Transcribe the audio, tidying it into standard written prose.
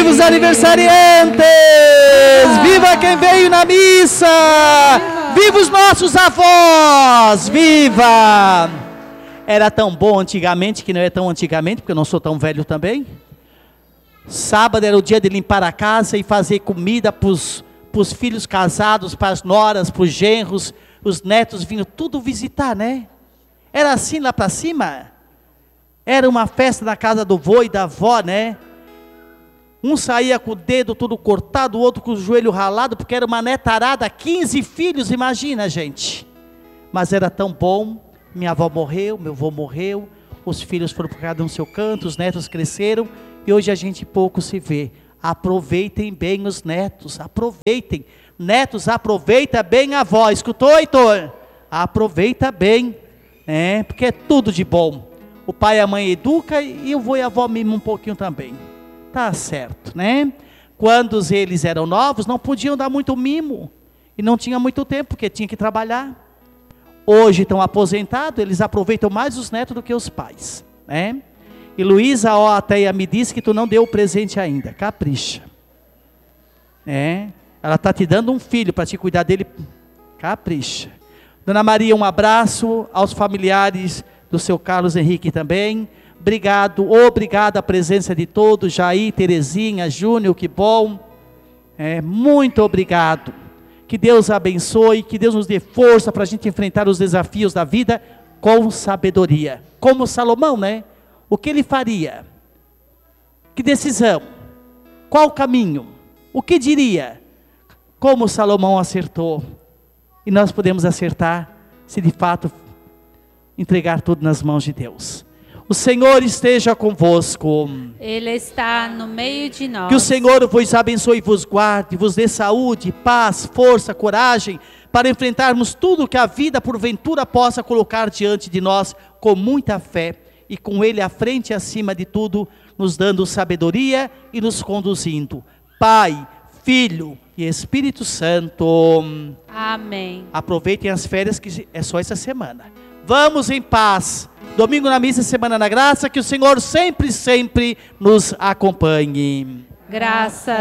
Viva os aniversariantes! Viva quem veio na missa! Viva os nossos avós! Viva! Era tão bom antigamente, que não é tão antigamente, porque eu não sou tão velho também. Sábado era o dia de limpar a casa e fazer comida para os filhos casados, para as noras, para os genros, os netos vinham tudo visitar, né? Era assim lá para cima. Era uma festa na casa do vô e da avó, né? Um saía com o dedo todo cortado, o outro com o joelho ralado, porque era uma netarada, 15 filhos, imagina, gente. Mas era tão bom. Minha avó morreu, meu avô morreu, os filhos foram para cada um seu canto, os netos cresceram, e hoje a gente pouco se vê. Aproveitem bem os netos, aproveitem. Netos, aproveita bem a avó. Escutou, Heitor? Aproveita bem, porque é tudo de bom. O pai e a mãe educam, e eu vou e a avó mimam um pouquinho também. Tá certo, né? Quando eles eram novos, não podiam dar muito mimo, e não tinha muito tempo, porque tinha que trabalhar. Hoje estão aposentados, eles aproveitam mais os netos do que os pais, né? E Luísa, até me disse que tu não deu o presente ainda, capricha. Ela está te dando um filho para te cuidar dele, capricha. Dona Maria, um abraço aos familiares do seu Carlos Henrique também. Obrigado a presença de todos, Jair, Terezinha, Júnior, que bom. Muito obrigado. Que Deus abençoe, que Deus nos dê força para a gente enfrentar os desafios da vida com sabedoria. Como Salomão, né? O que ele faria? Que decisão? Qual caminho? O que diria? Como Salomão acertou. E nós podemos acertar se de fato entregar tudo nas mãos de Deus. O Senhor esteja convosco. Ele está no meio de nós. Que o Senhor vos abençoe e vos guarde, vos dê saúde, paz, força, coragem, para enfrentarmos tudo que a vida porventura possa colocar diante de nós com muita fé, e com Ele à frente e acima de tudo, nos dando sabedoria e nos conduzindo. Pai, Filho e Espírito Santo. Amém. Aproveitem as férias, que é só essa semana. Vamos em paz. Domingo na missa, semana na graça, que o Senhor sempre, sempre nos acompanhe. Graças